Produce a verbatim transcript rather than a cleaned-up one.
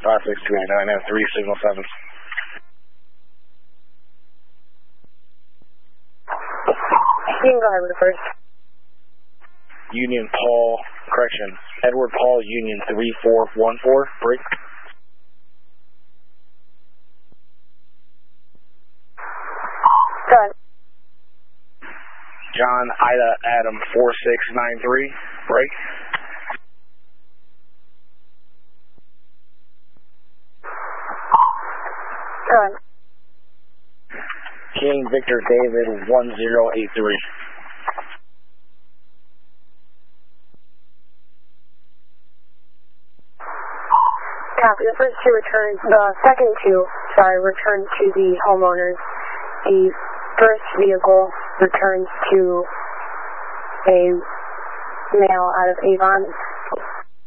five six two eight nine, and three signal seven. You can go ahead with the first. Union Paul, correction, Edward Paul, Union three four one four, break. Go ahead. John Ida Adam four six nine three, break. Go ahead. King Victor David one zero eight three. Copy. The first two returns, the second two, sorry, returns to the homeowners. The first vehicle returns to a male out of Avon.